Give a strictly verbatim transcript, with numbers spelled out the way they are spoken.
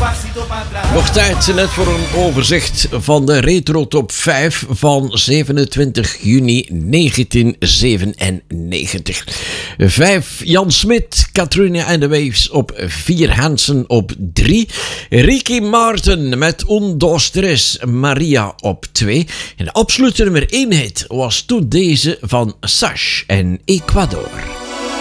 Nog tijd net voor een overzicht van de Retro Top vijf van zevenentwintig juni negentien zevenennegentig. vijf Jan Smit, Katrina and the Waves op vier, Hansen op drie, Ricky Martin met Un, dos, tres, Maria op twee. En de absolute nummer één hit was toen deze van Sash en Ecuador.